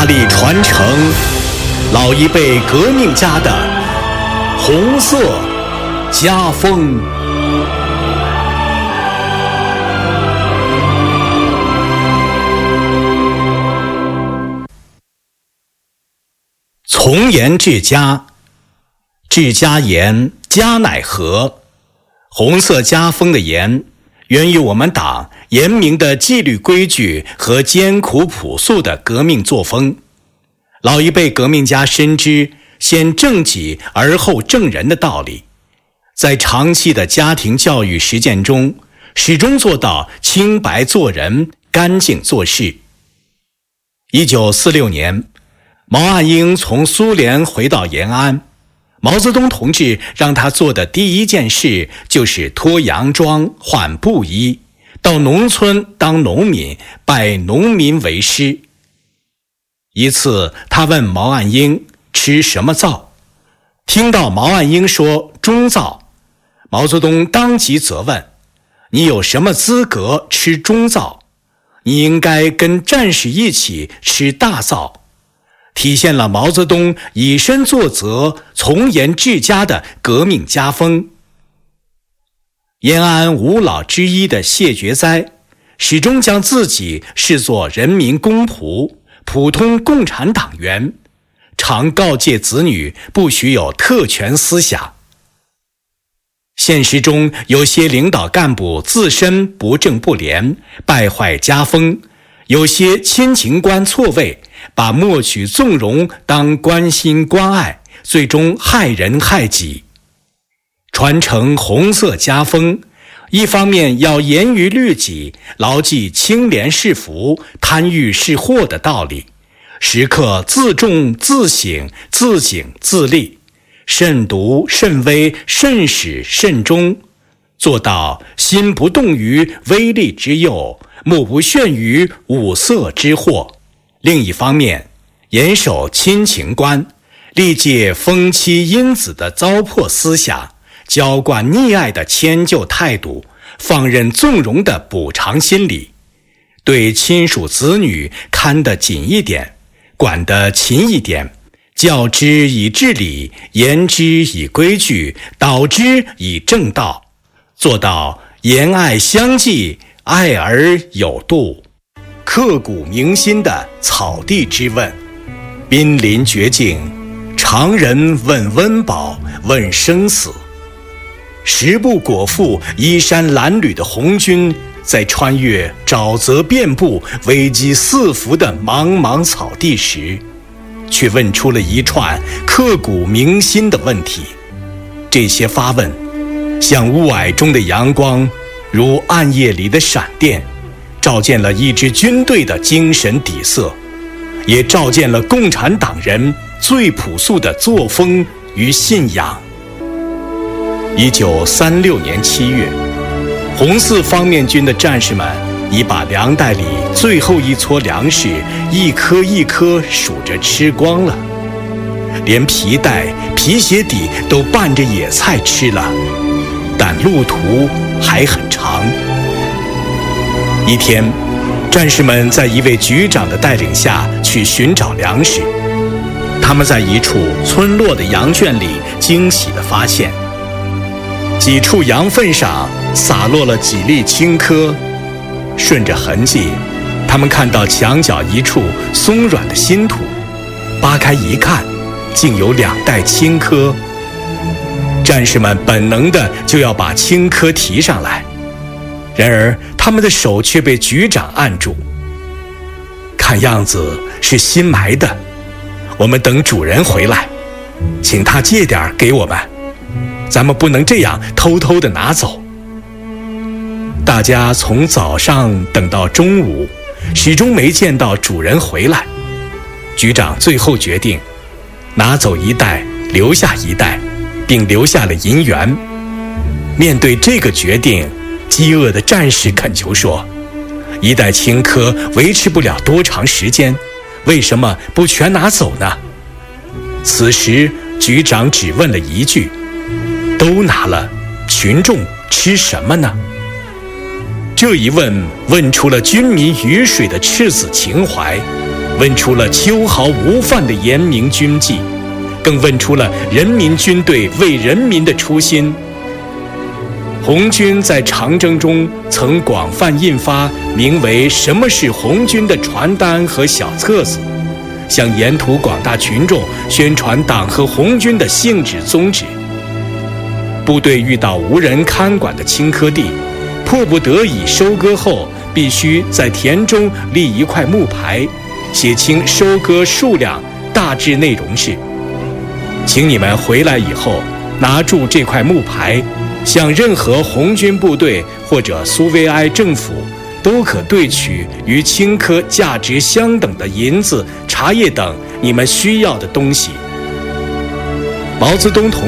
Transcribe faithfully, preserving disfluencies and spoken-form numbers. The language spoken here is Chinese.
力传承老一辈革命家的红色家风。从严治家，治家严，家乃和。红色家风的严，源于我们党严明的纪律规矩和艰苦朴素的革命作风。老一辈革命家深知先正己而后正人的道理，在长期的家庭教育实践中，始终做到清白做人，干净做事。一九四六年，毛岸英从苏联回到延安，毛泽东同志让他做的第一件事就是脱洋装换布衣，到农村当农民，拜农民为师。一次他问毛岸英吃什么皂，听到毛岸英说中皂，毛泽东当即责问：你有什么资格吃中皂？你应该跟战士一起吃大皂。体现了毛泽东以身作则、从严治家的革命家风。延安五老之一的谢觉哉，始终将自己视作人民公仆、普通共产党员，常告诫子女不许有特权思想。现实中有些领导干部自身不正不廉，败坏家风，有些亲情观错位，把默许纵容当关心关爱，最终害人害己。传承红色家风，一方面要严于律己，牢记清廉是福、贪欲是祸的道理，时刻自重自省、自警自立，慎独慎微、慎始慎终，做到心不动于微利之诱，目不眩于五色之祸。另一方面，严守亲情观，力戒风妻荫子的糟粕思想，浇灌溺爱的迁就态度，放任纵容的补偿心理，对亲属子女看得紧一点，管得勤一点，教之以治理，严之以规矩，导之以正道，做到严爱相济，爱而有度。刻骨铭心的草地之问，濒临绝境，常人问温饱，问生死。食不果腹、衣衫褴褛的红军，在穿越沼泽遍布、危机四伏的茫茫草地时，却问出了一串刻骨铭心的问题。这些发问，像雾霭中的阳光，如暗夜里的闪电，照见了一支军队的精神底色，也照见了共产党人最朴素的作风与信仰。一九三六年七月，红四方面军的战士们已把粮袋里最后一撮粮食一颗一颗数着吃光了，连皮带、皮鞋底都拌着野菜吃了，但路途还很长。一天，战士们在一位局长的带领下去寻找粮食。他们在一处村落的羊圈里惊喜地发现，几处羊粪上洒落了几粒青稞。顺着痕迹，他们看到墙角一处松软的新土，扒开一看，竟有两袋青稞。战士们本能的就要把青稞提上来，然而他们的手却被局长按住。看样子是新埋的，我们等主人回来，请他借点给我们，咱们不能这样偷偷地拿走。大家从早上等到中午，始终没见到主人回来。局长最后决定拿走一袋，留下一袋，并留下了银元。面对这个决定，饥饿的战士恳求说：一袋青稞维持不了多长时间，为什么不全拿走呢？此时局长只问了一句：都拿了，群众吃什么呢？这一问问出了军民鱼水的赤子情怀， 问出了秋毫无犯的严明军纪，更问出了人民军队为人民的初心。红军在长征中曾广泛印发名为《什么是红军》的传单和小册子，向沿途广大群众宣传党和红军的性质宗旨。部队遇到无人看管的青稞地，迫不得已收割后，必须在田中立一块木牌，写清收割数量，大致内容是：请你们回来以后，拿住这块木牌，向任何红军部队或者苏维埃政府都可兑取与青稞价值相等的银子、茶叶等你们需要的东西。毛泽东同